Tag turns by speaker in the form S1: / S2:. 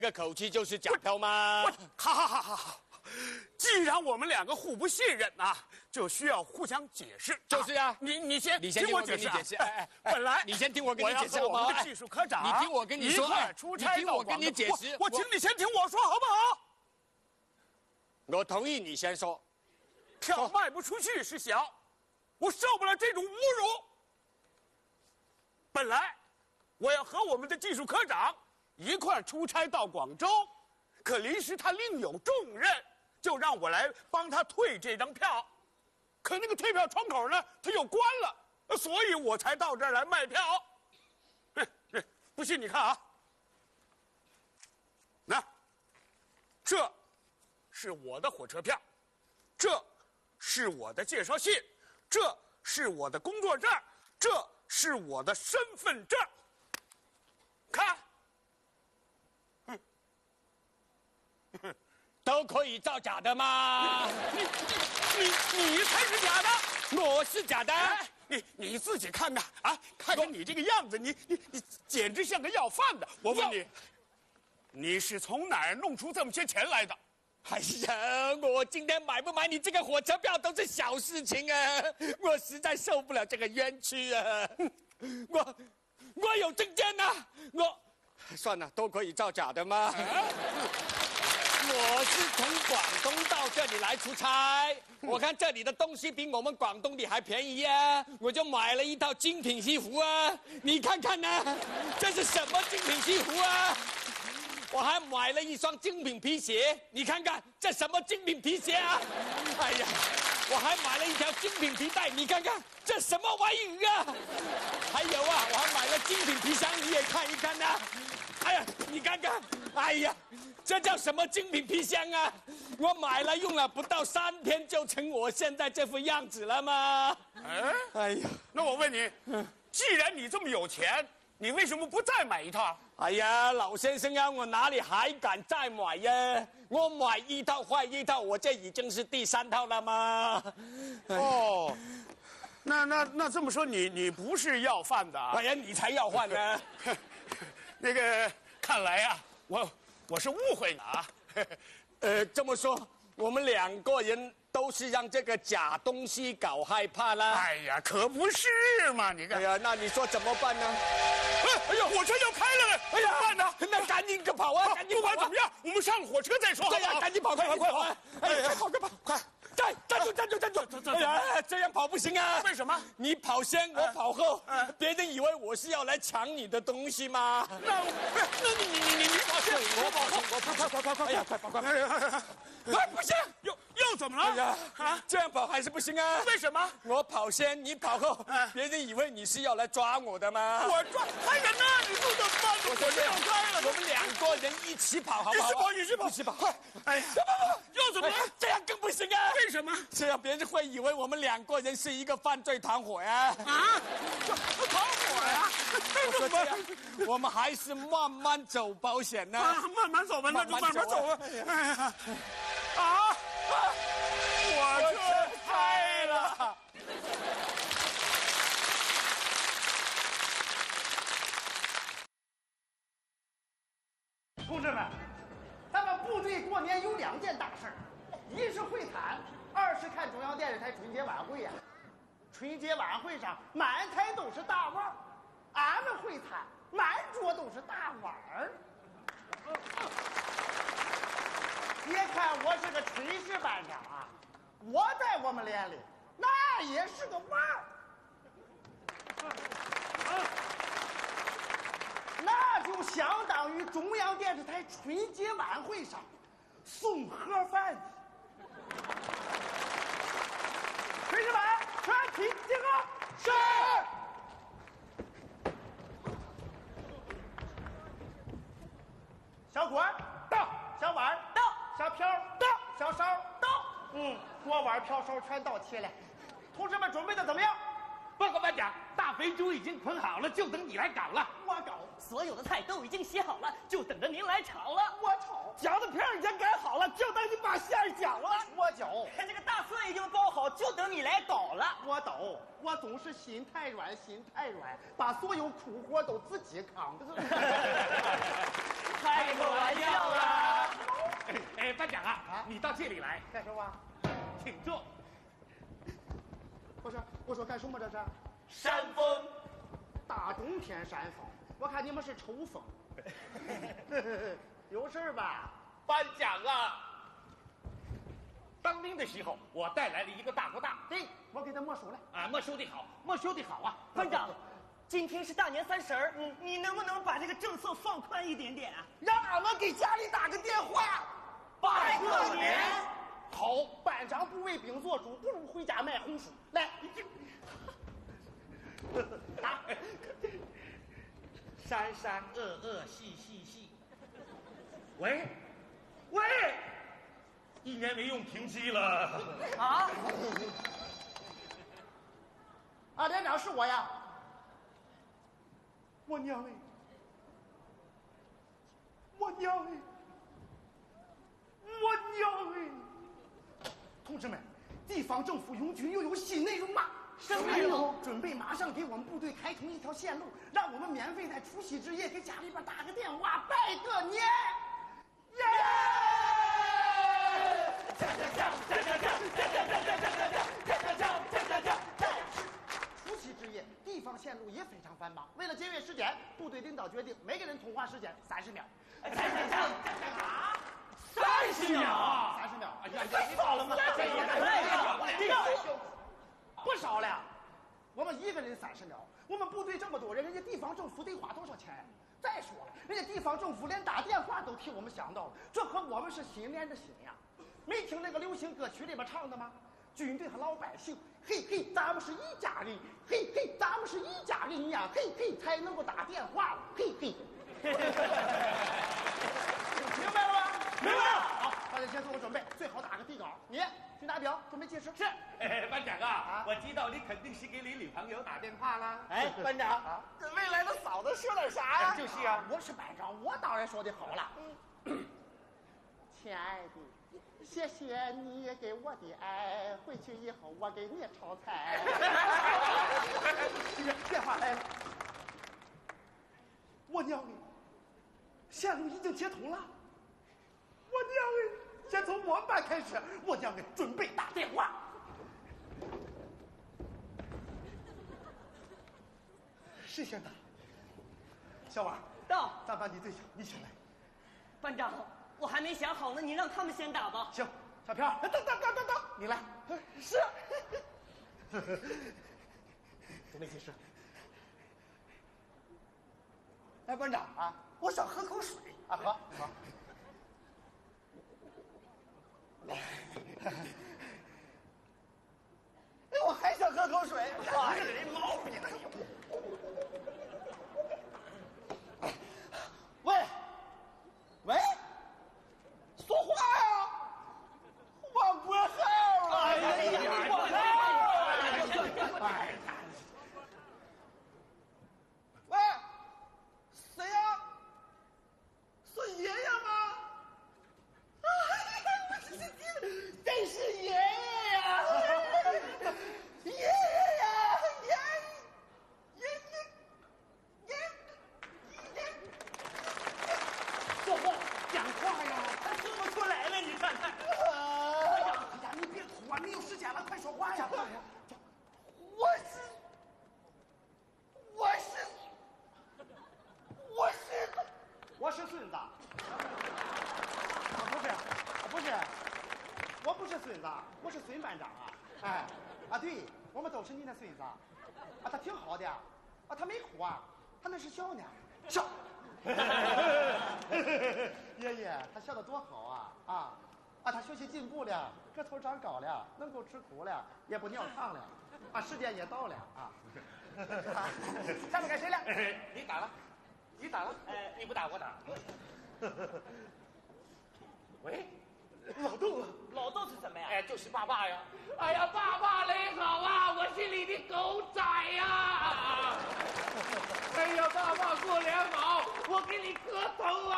S1: 这个口气就是假票吗？
S2: 哈哈哈哈！既然我们两个互不信任啊，就需要互相解释。
S1: 就是啊，
S2: 你先
S1: 听我解释。
S2: 本来
S1: 你先听我跟你解释
S2: 我们的技术科长，
S1: 你听我跟你说，
S2: 出差
S1: 你听我跟你解释。
S2: 我请你先听我说好不好？
S1: 我同意你先说。
S2: 票卖不出去是小，我受不了这种侮辱。本来我要和我们的技术科长一块出差到广州，可临时他另有重任，就让我来帮他退这张票。可那个退票窗口呢，他又关了，所以我才到这儿来卖票。不信你看啊，那这是我的火车票，这是我的介绍信，这是我的工作证，这是我的身份证。看，
S1: 都可以造假的吗？
S2: 你才是假的，
S1: 我是假的。
S2: 你自己看看啊，看看你这个样子，你简直像个要饭的。我问你，你是从哪儿弄出这么些钱来的？
S1: 哎呀，我今天买不买你这个火车票都是小事情啊！我实在受不了这个冤屈啊！我有证件呐、算了，都可以造假的吗？我是从广东到这里来出差，我看这里的东西比我们广东的还便宜啊，我就买了一套精品西服啊！你看看呢，这是什么精品西服啊？我还买了一双精品皮鞋，你看看这什么精品皮鞋啊！哎呀，我还买了一条精品皮带，你看看这什么玩意啊！还有啊，我还买了精品皮箱，你也看一看呐、哎呀，你看看，哎呀，这叫什么精品皮箱啊？我买了用了不到3天就成我现在这副样子了吗？哎呀，
S2: 那我问你，既然你这么有钱，你为什么不再买一套？
S1: 哎呀，老先生啊，我哪里还敢再买呀？我买一套坏一套，我这已经是第3套了吗？
S2: 哦，那这么说，你不是要饭的啊？
S1: 哎呀，你才要饭呢！
S2: 那个，看来啊，我是误会了啊。
S1: 这么说，我们2个人都是让这个假东西搞害怕了。
S2: 哎呀，可不是嘛！你看，
S1: 哎呀，那你说怎么办呢？
S2: 哎呀，火车要开了，哎呀，怎么办呢？
S1: 那赶紧跑啊！赶紧
S2: 不管怎么样，我们上了火车再说。
S1: 对呀，赶紧跑，快！哎呀，快跑！快！站住！哎呀，这样跑不行啊！
S2: 为什么？
S1: 你跑先，我跑后，别人以为我是要来抢你的东西吗？
S2: 那你跑先，我跑后，
S1: 快！哎呀，快跑！
S2: 哎，不行，又怎么了？
S1: 哎呀，这样跑还是不行啊！
S2: 为什么？
S1: 我跑先，你跑后，别人以为你是要来抓我的吗？
S2: 我抓还人呢？你说怎么办？火车要开了，
S1: 我们2个人一起跑，好不好？
S2: 一起跑！
S1: 快！
S2: 哎呀，又怎么了？
S1: 这样更不行啊！
S2: 为什么？
S1: 这样别人会以为我们2个人是一个犯罪团伙呀！
S2: 团伙呀！
S1: 我说这样，我们还是慢慢走保险呢。
S2: 慢慢走吧，那就慢慢走吧。哎呀，火车开了！
S3: 同志们，咱们部队过年有2件大事儿，一是会谈，2是看中央电视台春节晚会呀。春节晚会上满台都是大腕儿，俺们会谈满桌都是大碗儿。别看我是个炊事班长啊，我在我们连里那也是个腕儿。那就相当于中央电视台春节晚会上送盒饭的。炊事班全体集合。是。小锅到，小碗到，小瓢到，小勺到。锅碗瓢勺全到齐了。同志们准备的怎么样？
S4: 报告班长，大肥猪已经捆好了，就等你来搞了。
S3: 我搞。
S5: 所有的菜都已经写好了，就等着您来炒了。
S3: 我炒。
S4: 饺子片已经擀好了，就等你把馅儿搅了。
S3: 我搅。
S5: 这个大蒜已经包好，就等你来倒了。
S3: 我抖，我总是心太软，把所有苦活都自己扛。
S5: 开个玩笑啦！
S4: 哎，班长啊，你到这里来，
S3: 干什么？
S4: 请坐。
S3: 我说干什么这是？
S5: 扇风。
S3: 大冬天扇风，我看你们是抽风。有事儿吧？
S4: 班长啊，当兵的时候我带来了一个大哥大，
S3: 对，我给他没收了。
S4: 啊，没收的好，没收的好啊。
S5: 班长，今天是大年30，你能不能把这个政策放宽一点点啊？
S3: 让俺们给家里打个电话，
S5: 拜个年。
S3: 好，班长不为兵做主，不如回家卖红薯。来，打。
S4: 山山恶恶细细细。喂，1年没用停机了。
S3: 啊，连长是我呀。我娘哎！同志们，地方政府拥军又有新内容了。什么内容？准备马上给我们部队开通一条线路，让我们免费在除夕之夜给家里边打个电话，拜个年。耶！除夕之夜，地方线路也非常繁忙。为了节约时间，部队领导决定每个人通话时间30秒。
S4: 30秒。
S3: 30秒。
S4: 哎呀，你到了吗？
S3: 不少了。我们一个人30秒，我们部队这么多人，人家地方政府得花多少钱？再说了，人家地方政府连打电话都替我们想到了，这和我们是心连着心呀。没听那个流行歌曲里边唱的吗？军队和老百姓，嘿嘿，咱们是一家人，嘿嘿，咱们是一家人呀，嘿嘿，才能够打电话了，嘿嘿。明白了吗？
S4: 明白了。
S3: 好，大家先做个准备，最好打个底稿。你去拿表，准备计时。
S4: 是。班长啊，我知道你肯定是给你女朋友打电话啦。
S3: 哎，班长，跟未来的嫂子说点啥呀？
S4: 就是啊，
S3: 我是班长，我当然说的好了。亲爱的，谢谢你给我的爱，回去以后我给你炒菜。电话来了，我娘哎，线路已经接通了。我娘哎，先从我们班开始，我娘哎，准备打电话。谁先打？小婉，
S5: 到。
S3: 咱班级最小，你先来。
S5: 班长，我还没想好呢，你让他们先打吧。
S3: 行，小飘，等，你来。是。准备计时。哎，班长啊，我想喝口水啊，喝。哎，我还想喝口水。哎，这人毛病哎呦！喂，说话呀！我不好了。哎呀，我哎呀！喂，谁呀？是爷爷吗？真是爷爷呀！爷爷呀！说话，讲话呀！
S5: 他说不出来了，你看看。
S3: 哎呀，你别哭啊，没有时间了，快说话呀！我是孙子。我不是孙子，我是孙班长啊！哎，啊对，我们都是你的孙子啊！他挺好的啊，他没哭啊，他那是笑呢，笑。爷爷，他笑得多好啊！他学习进步了，个头长高了，能够吃苦了，也不尿炕了，时间也到了啊！下面该谁了？
S4: 你打了，你不打我打。喂。
S5: 老豆是什么呀？
S4: 哎，就是爸爸呀！
S6: 哎呀，爸爸你好啊，我是你的狗仔呀！哎呀，爸爸过年好，我给你磕头